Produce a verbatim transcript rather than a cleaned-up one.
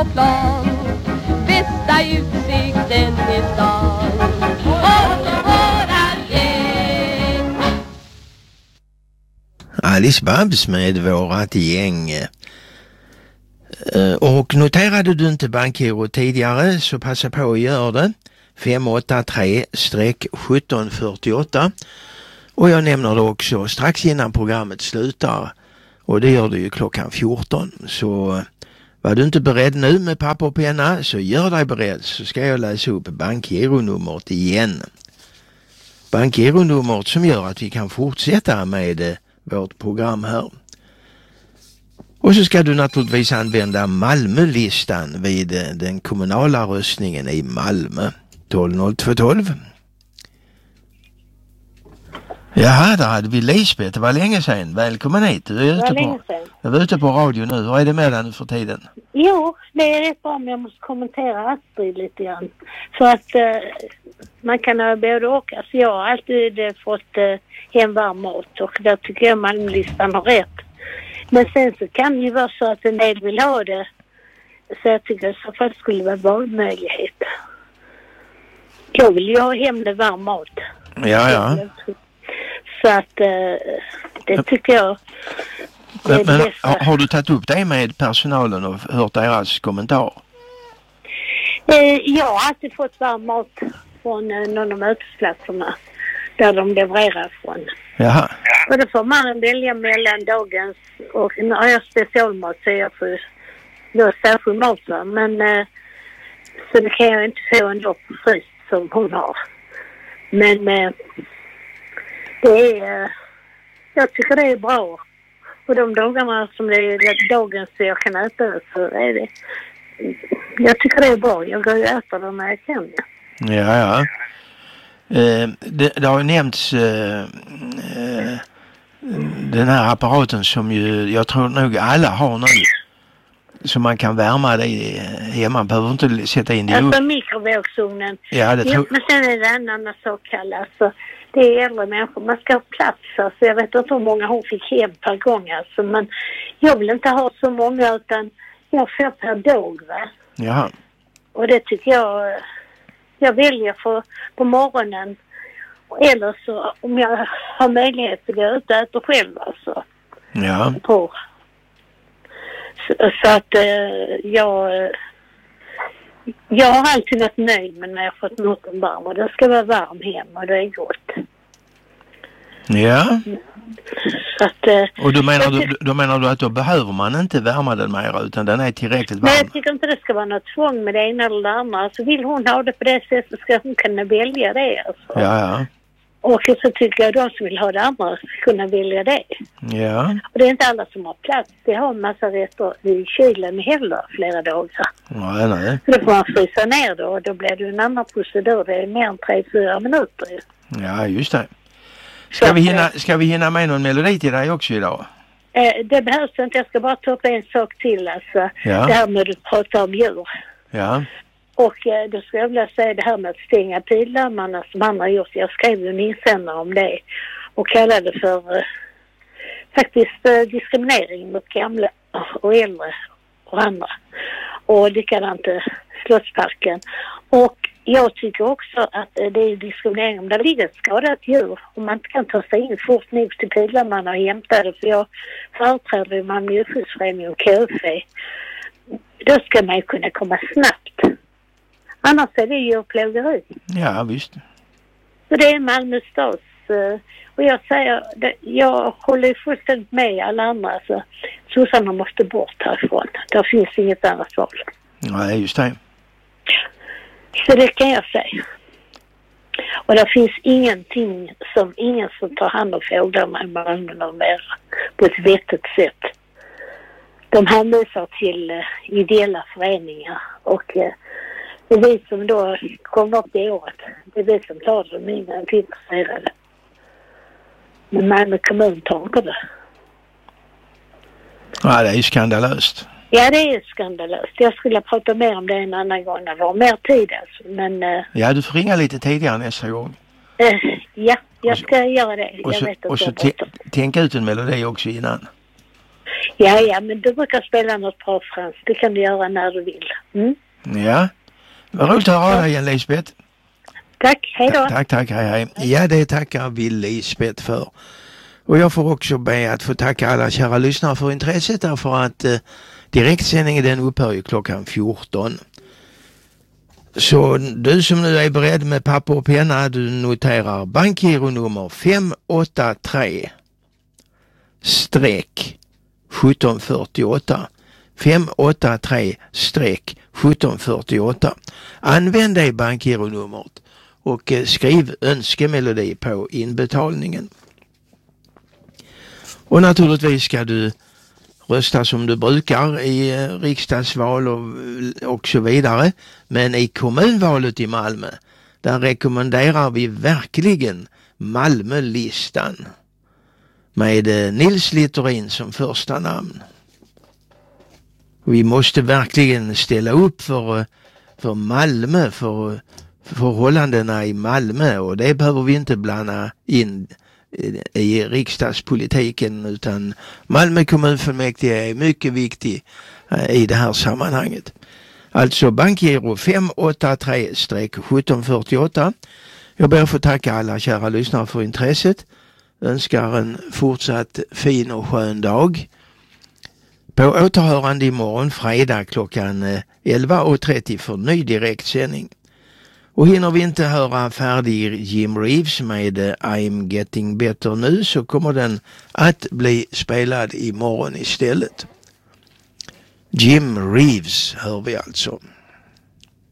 på plan, bästa utsikten i stan. Och våra gäng. Alice Babs med vårat gäng. Och noterade du inte Bankgiro tidigare så passa på att göra det. fem åtta tre sjutton fyrtioåtta. Och jag nämner det också strax innan programmet slutar. Och det gör du ju klockan fjorton. Så var du inte beredd nu med papper och penna så gör dig beredd, så ska jag läsa upp Bankgiro-numret igen. Bankgiro-numret som gör att vi kan fortsätta med vårt program här. Och så ska du naturligtvis använda Malmölistan vid den kommunala röstningen i Malmö. tolv noll två tolv. Jaha, där hade vi Lisbeth. Det var länge sedan. Välkommen hit. Du är ute på, jag är ute på radio nu. Vad är det med dig nu för tiden? Jo, det är rätt bra om jag måste kommentera Astrid lite grann. För att eh, man kan ha både och. Alltså jag har alltid eh, fått eh, hem varm mat och där tycker jag Malmölistan har rätt. Men sen så kan det ju vara så att en del vill ha det. Så jag tycker att så fall skulle det vara valmöjlighet. Jag vill ju ha hem det varm mat. Ja, ja. Så att eh, det tycker jag Men, men har, har du tagit upp det med personalen och hört deras kommentar? Eh, jag har alltid fått varm mat från eh, någon av mötesplatserna där de levererar från. Jaha. Och då får man välja mellan dagens och nu har jag specialmat så jag får då särskild mat. Men eh, så det kan jag inte få ändå precis som hon har. Men eh, det är, eh, jag tycker det är bra. Och de dagarna som det är dagens så jag kan äta det så är det, jag tycker det är bra. Jag går ju äta det när jag kan. Ja, ja. Eh, det, det har ju nämnts eh, eh, den här apparaten som ju, jag tror nog alla har nu. Så man kan värma det hemma. Man behöver inte sätta in det i alltså mikrovågsugnen. Ja, det tror... ja, men sen är det en annan sak, alltså. Det är äldre människor. Man ska ha plats. Alltså. Jag vet inte hur många hon fick hem per gång. Alltså. Men jag vill inte ha så många utan jag får per dag. Va? Jaha. Och det tycker jag jag väljer för på morgonen. Eller så om jag har möjlighet att gå ut och äta själv. Alltså. Ja. På. Så, så att eh, jag jag har alltid varit nöjd med när jag fått något varm och det ska vara varm hem och det är gott. Ja. Så att, eh, och då menar, du, då menar du att då behöver man inte värma den mer utan den är tillräckligt varm? Nej, jag tycker inte det ska vara något tvång med det ena eller det andra. Alltså vill hon ha det på det sättet ska hon kunna välja det. Alltså. Ja, ja. Och så tycker jag de som vill ha det andra ska kunna välja det. Ja. Och det är inte alla som har plats. Det har en massa rätter i kylen heller flera dagar. Nej, nej. Så då får man frysa ner då och då blir det en annan procedur. Det är mer än tre, fyra minuter. Ja, just det. Ska vi hinna, ska vi hinna med någon melodi till dig också idag? Eh, det behövs inte. Jag ska bara ta upp en sak till. Alltså. Ja. Det här med att prata om djur. Ja. Och eh, då skulle jag vilja säga det här med att stänga pildammar som han har gjort. Jag skrev ju en insändare om det och kallade det för eh, faktiskt eh, diskriminering mot gamla och äldre och andra. Och likadant eh, Slottsparken. Och jag tycker också att eh, det är diskriminering om det ligger ett skadat djur och man inte kan ta sig in fort nog till pildammar och hämta det. För jag företräder ju Malmö djurskyddsförening och K F. Då ska man ju kunna komma snabbt. Annars är det ju plågeri. Ja, visst. Så det är Malmö stads. Och jag säger, jag håller fullständigt med alla andra. Alltså, sossarna måste bort härifrån. Där finns inget annat val. Nej, just det. Så det kan jag säga. Och det finns ingenting som ingen som tar hand om fåglarna i Malmö numera på ett vettigt sätt. De hänvisar till uh, ideella föreningar och uh, det är vi som då kommer upp i året. Det är vi som tar dem innan vi intresserade. Men Malmö kommun tar inte det. Ja, det är ju skandalöst. Ja, det är skandalöst. Jag skulle prata mer om det en annan gång. Det var mer tid alltså. Men, uh, ja, du får ringa lite tidigare nästa gång. Uh, ja, jag ska så, göra det. Och jag så, vet och så t- tänka ut en melodi också innan. Ja, ja, men du brukar spela något bra, Frans. Det kan du göra när du vill. Mm? Ja, vad roligt att höra dig igen, Lisbeth. Tack, hej då. Ta- tack, tack, hej, hej. Ja, det tackar vi Lisbeth för. Och jag får också be att få tacka alla kära lyssnare för intresset, därför att eh, direktsändningen den upphör ju klockan fjorton. Så du som nu är beredd med papper och penna, du noterar bankgiro nummer fem åtta tre sjutton fyrtioåtta. fem åtta tre sjutton fyrtioåtta. Använd det bankgironumret och eh, skriv önskemelodi på inbetalningen. Och naturligtvis ska du rösta som du brukar i eh, riksdagsval och, och så vidare. Men i kommunvalet i Malmö, där rekommenderar vi verkligen Malmölistan med eh, Nils Littorin som första namn. Vi måste verkligen ställa upp för, för Malmö, för, för förhållandena i Malmö, och det behöver vi inte blanda in i riksdagspolitiken, utan Malmö kommunfullmäktige är mycket viktig i det här sammanhanget. Alltså bankgiro fem åtta tre sjutton fyrtioåtta. Jag ber att få tacka alla kära lyssnare för intresset. Önskar en fortsatt fin och skön dag. På återhörande imorgon fredag klockan elva trettio för ny direktsändning. Och hinner vi inte höra färdig Jim Reeves med I'm Getting Better nu, så kommer den att bli spelad imorgon istället. Jim Reeves hör vi alltså.